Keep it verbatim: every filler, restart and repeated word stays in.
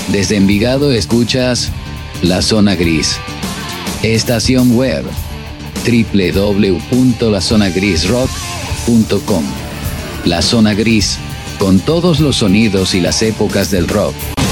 Desde Envigado escuchas La Zona Gris. Estación web doble u doble u doble u punto la zona gris rock punto com. La Zona Gris, con todos los sonidos y las épocas del rock.